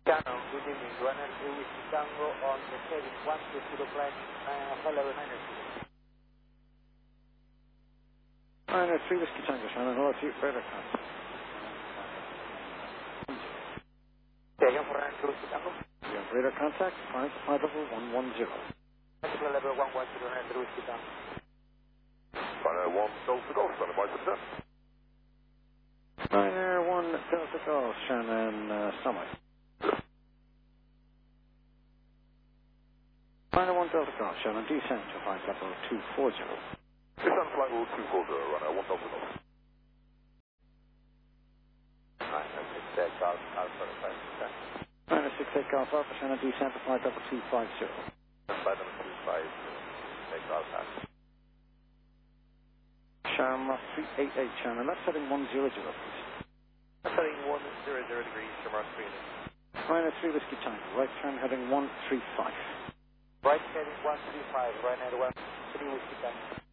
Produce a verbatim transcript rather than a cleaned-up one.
Shannon, good evening. Runner three Whiskey Tango on the heading one two zero climb, uh, hello, Runner three. Runner three Whiskey Tango, Shannon, hello to you, further contact. Say again for Runner three Whiskey Tango. You have radar contact, five five level one one zero. Particular level one one zero, Runner three Whiskey Tango. Runner one Delta Golf, standing by for ten. Runner one Delta Golf, Shannon, uh, Summit. Runner one Delta Golf, Shannon, descend to flight level two four zero. Descend flight level two four zero, runner one Delta Golf. Nine, six, eight, Golf, Alpha, five, ten. Runner six eight Golf Alpha, Shannon, descend to flight level two five zero. Flight level two five zero, take Alpha. Sharma three eight eight, Shannon, left heading one zero zero, please. Heading one zero zero degrees, Shamrock three. Runner three Whiskey Tango, right turn heading one three five. Right heading one three five, Runner one three Whiskey Tango.